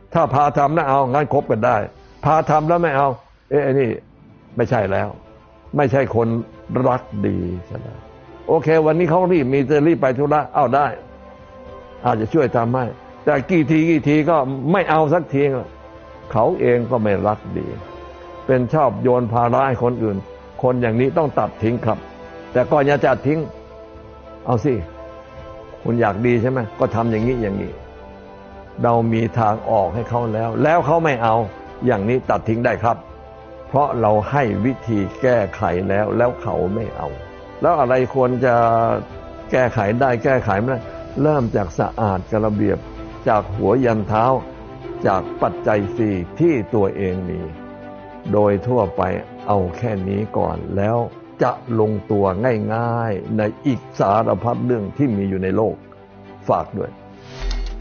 ถ้าพาทำแล้วเอางั้นคบกันได้พาทำแล้วไม่เอาไอ้นี่ไม่ใช่แล้วไม่ใช่คนรักดีใช่ไหมโอเควันนี้เขารีบไปธุระเอาได้อาจจะช่วยทำให้แต่กี่ทีก็ไม่เอาสักทีเขาเองก็ไม่รักดีเป็นชอบโยนภาระให้คนอื่นคนอย่างนี้ต้องตัดทิ้งครับแต่ก่อนอย่าจัดทิ้งเอาสิคุณอยากดีใช่ไหมก็ทำอย่างนี้เรามีทางออกให้เขาแล้วเขาไม่เอาอย่างนี้ตัดทิ้งได้ครับเพราะเราให้วิธีแก้ไขแล้วเขาไม่เอาแล้วอะไรควรจะแก้ไขได้แก้ไขไม่ได้เริ่มจากสะอาดกับระเบียบจากหัวยันเท้าจากปัจจัยสี่ที่ตัวเองมีโดยทั่วไปเอาแค่นี้ก่อนแล้วจะลงตัวง่ายๆในอีกสารพัดเรื่องที่มีอยู่ในโลกฝากด้วย